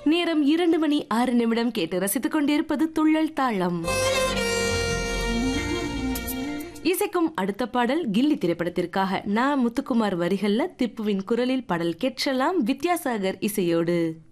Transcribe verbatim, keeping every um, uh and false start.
நேரம் இரண்டு மணி ஆறு நிமிடம் கேட்டு ரசித்துக் கொண்டிருப்பது துள்ளல் தாளம். இசைக்கும் அடுத்த பாடல் கில்லி திரைப்படத்திற்காக நான் முத்துக்குமார் வரிகள்ல திப்புவின் குரலில் பாடல் கேட்கலாம். வித்யாசாகர் இசையோடு.